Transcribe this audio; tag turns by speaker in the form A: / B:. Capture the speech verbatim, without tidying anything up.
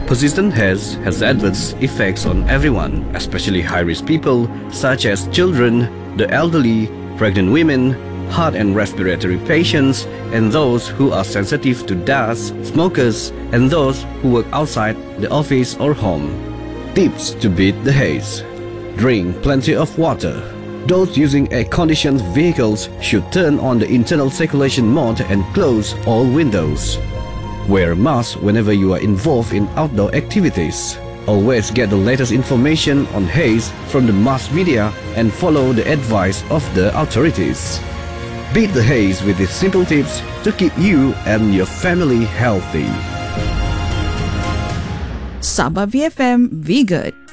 A: Persistent haze has adverse effects on everyone, especially high-risk people such as children, the elderly, pregnant women, heart and respiratory patients, and those who are sensitive to dust, smokers, and those who work outside the office or home. Tips to beat the haze. Drink plenty of water. Those using air-conditioned vehicles should turn on the internal circulation mode and close all windows. Wear a mask whenever you are involved in outdoor activities. Always get the latest information on haze from the mass media and follow the advice of the authorities. Beat the haze with these simple tips to keep you and your family healthy.
B: Sabah V F M, we good.